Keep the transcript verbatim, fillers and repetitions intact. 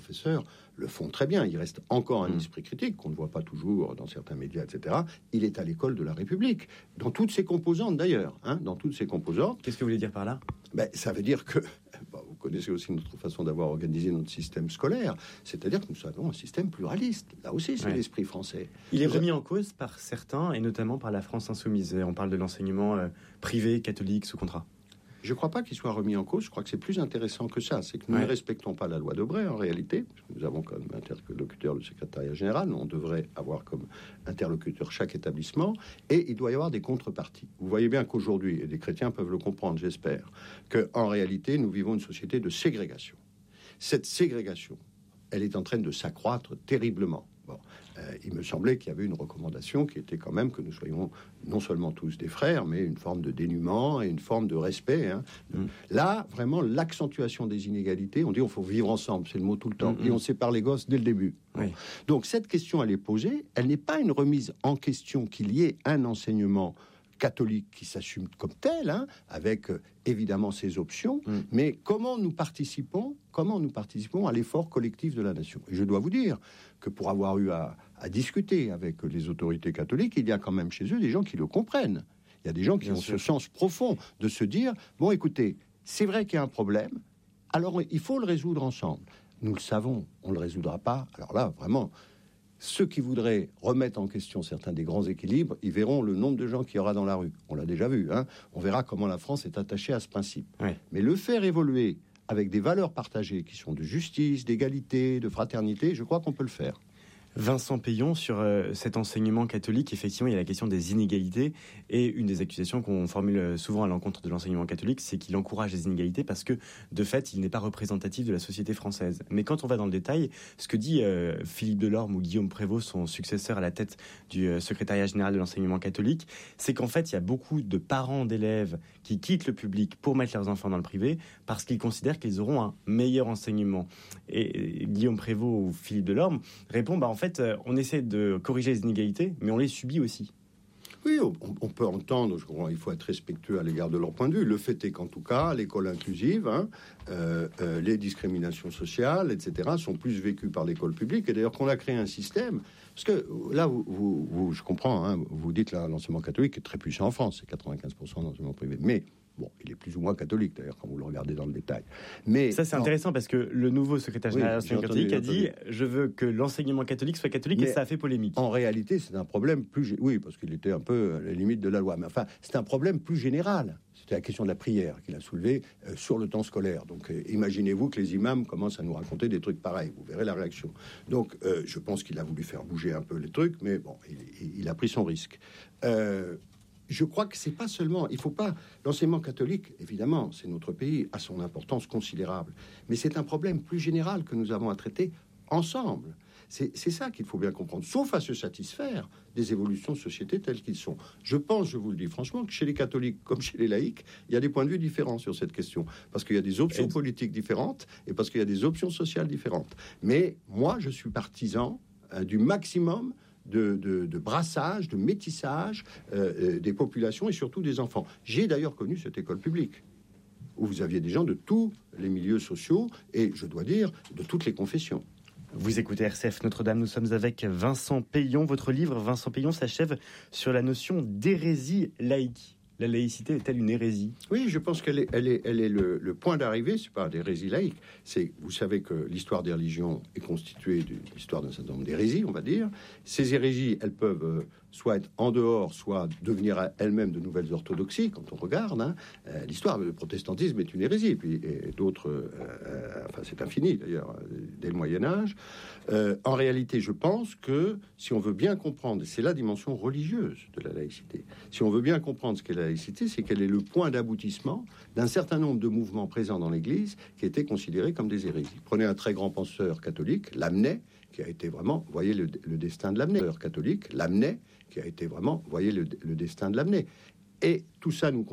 professeurs le font très bien. Il reste encore un esprit critique qu'on ne voit pas toujours dans certains médias, et cetera. Il est à l'école de la République, dans toutes ses composantes d'ailleurs, hein, dans toutes ses composantes. Qu'est-ce que vous voulez dire par là ? Ben, ça veut dire que, bon, vous connaissez aussi notre façon d'avoir organisé notre système scolaire, c'est-à-dire que nous avons un système pluraliste. Là aussi, c'est ouais. l'esprit français. Il est remis en cause par certains, et notamment par la France insoumise. On parle de l'enseignement euh, privé, catholique, sous contrat. Je ne crois pas qu'il soit remis en cause. Je crois que c'est plus intéressant que ça. C'est que nous ouais. ne respectons pas la loi Debré, en réalité. Parce que nous avons comme interlocuteur le secrétariat général. On devrait avoir comme interlocuteur chaque établissement. Et il doit y avoir des contreparties. Vous voyez bien qu'aujourd'hui, et les chrétiens peuvent le comprendre, j'espère, qu'en réalité, nous vivons une société de ségrégation. Cette ségrégation, elle est en train de s'accroître terriblement. Bon, euh, il me semblait qu'il y avait une recommandation qui était quand même que nous soyons non seulement tous des frères, mais une forme de dénuement et une forme de respect. Hein. Mmh. Là, vraiment, l'accentuation des inégalités, on dit qu'il faut vivre ensemble, c'est le mot tout le temps, mmh. et on sépare les gosses dès le début. Oui. Bon. Donc cette question, elle est posée, elle n'est pas une remise en question qu'il y ait un enseignement catholique qui s'assume comme tel, hein, avec euh, évidemment ses options, mmh. mais comment nous participons, comment nous participons à l'effort collectif de la nation. Et je dois vous dire que pour avoir eu à, à discuter avec les autorités catholiques, il y a quand même chez eux des gens qui le comprennent. Il y a des gens qui Bien ont sûr. ce sens profond de se dire, bon écoutez, c'est vrai qu'il y a un problème, alors il faut le résoudre ensemble. Nous le savons, on ne le résoudra pas. Alors là, vraiment... Ceux qui voudraient remettre en question certains des grands équilibres, ils verront le nombre de gens qu'il y aura dans la rue. On l'a déjà vu, hein. On verra comment la France est attachée à ce principe. Oui. Mais le faire évoluer avec des valeurs partagées qui sont de justice, d'égalité, de fraternité, je crois qu'on peut le faire. Vincent Peillon, sur euh, cet enseignement catholique, effectivement, il y a la question des inégalités. Et une des accusations qu'on formule souvent à l'encontre de l'enseignement catholique, c'est qu'il encourage les inégalités parce que, de fait, il n'est pas représentatif de la société française. Mais quand on va dans le détail, ce que dit euh, Philippe Delorme ou Guillaume Prévost, son successeur à la tête du euh, secrétariat général de l'enseignement catholique, c'est qu'en fait, il y a beaucoup de parents d'élèves qui quittent le public pour mettre leurs enfants dans le privé parce qu'ils considèrent qu'ils auront un meilleur enseignement. Et, et Guillaume Prévost ou Philippe Delorme répondent, bah, en fait, on essaie de corriger les inégalités, mais on les subit aussi. Oui, on, on peut entendre, je crois, il faut être respectueux à l'égard de leur point de vue. Le fait est qu'en tout cas, l'école inclusive, hein, euh, euh, les discriminations sociales, et cetera, sont plus vécues par l'école publique. Et d'ailleurs, qu'on a créé un système, parce que là, vous, vous, vous, je comprends, hein, vous dites là, l'enseignement catholique est très puissant en France, c'est quatre-vingt-quinze pour cent d'enseignement privé, mais bon, il est plus ou moins catholique, d'ailleurs, quand vous le regardez dans le détail. Mais ça, c'est non. intéressant, parce que le nouveau secrétaire général oui, de l'enseignement catholique a dit « Je veux que l'enseignement catholique soit catholique », et ça a fait polémique. En réalité, c'est un problème plus... Oui, parce qu'il était un peu à la limite de la loi. Mais enfin, c'est un problème plus général. C'était la question de la prière qu'il a soulevée euh, sur le temps scolaire. Donc, euh, imaginez-vous que les imams commencent à nous raconter des trucs pareils. Vous verrez la réaction. Donc, euh, je pense qu'il a voulu faire bouger un peu les trucs, mais bon, il, il a pris son risque. Euh... Je crois que c'est pas seulement, il faut pas, l'enseignement catholique, évidemment, c'est notre pays, a son importance considérable, mais c'est un problème plus général que nous avons à traiter ensemble. C'est, c'est ça qu'il faut bien comprendre, sauf à se satisfaire des évolutions de société telles qu'ils sont. Je pense, je vous le dis franchement, que chez les catholiques comme chez les laïcs, il y a des points de vue différents sur cette question, parce qu'il y a des options politiques différentes et parce qu'il y a des options sociales différentes. Mais moi, je suis partisan euh, du maximum De, de, de brassage, de métissage euh, des populations et surtout des enfants. J'ai d'ailleurs connu cette école publique où vous aviez des gens de tous les milieux sociaux et, je dois dire, de toutes les confessions. Vous écoutez R C F Notre-Dame, nous sommes avec Vincent Peillon. Votre livre, Vincent Peillon, s'achève sur la notion d'hérésie laïque. La laïcité est-elle une hérésie ? Oui, je pense qu'elle est, elle est, elle est le, le point d'arrivée. C'est pas d'hérésie laïque. C'est, vous savez que l'histoire des religions est constituée de l'histoire d'un certain nombre d'hérésies, on va dire. Ces hérésies, elles peuvent euh, soit être en dehors, soit devenir elles-mêmes de nouvelles orthodoxies. Quand on regarde, hein, euh, l'histoire du protestantisme est une hérésie. Et puis et d'autres, euh, euh, enfin c'est infini d'ailleurs, dès le Moyen Âge. Euh, en réalité, je pense que si on veut bien comprendre, c'est la dimension religieuse de la laïcité. Si on veut bien comprendre ce qu'est la laïcité, c'est qu'elle est le point d'aboutissement d'un certain nombre de mouvements présents dans l'Église qui étaient considérés comme des hérésies. Prenez un très grand penseur catholique, Lamennais, qui a été vraiment, voyez le, le destin de Lamennais. Catholique, Lamennais, qui a été vraiment, voyez le, le destin de Lamennais. Et tout ça nous